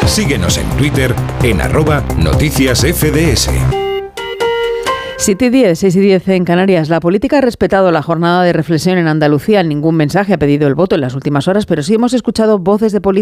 Síguenos en Twitter en @noticiasfds. 7:10, 6:10 en Canarias. La política ha respetado la jornada de reflexión en Andalucía. Ningún mensaje ha pedido el voto en las últimas horas, pero sí hemos escuchado voces de políticos